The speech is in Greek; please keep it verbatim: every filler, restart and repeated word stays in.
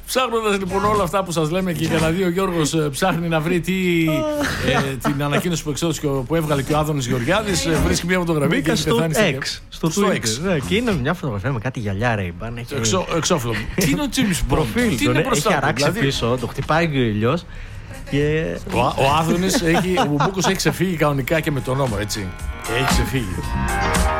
Ψάχνοντας λοιπόν όλα αυτά που σας λέμε και για να δει ο Γιώργος ε, ψάχνει να βρει τι, ε, την ανακοίνωση που, εξώδησε, που έβγαλε και ο Άδωνης Γεωργιάδης, ε, βρίσκει μια φωτογραφία Μπήκα και στο πεθάνει X. στο, Στο στο X. Ναι, και είναι μια φωτογραφία με κάτι γυαλιά Ray-Ban. Έχει... Εξώ, εξώφυλλο. Τι είναι ο James Bond, προφίλ. τι είναι Έχει μπροστά του, αράξει δηλαδή... πίσω, το χτυπάει και ο ήλιος. Και... Ο, ο Άδωνης, έχει, ο Μπουμπούκος έχει ξεφύγει κανονικά και με τον νόμο, έτσι. Έχει ξεφύγει.